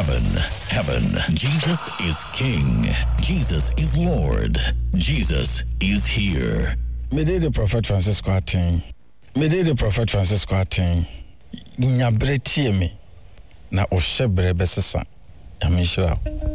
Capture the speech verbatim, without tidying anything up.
heaven, heaven. Jesus is King. Jesus is Lord. Jesus is here. Me did the Prophet Francisco Atin. Me did the Prophet Francisco Atin. Nyabre tie me. Na ohye bre besesa. Yamishira.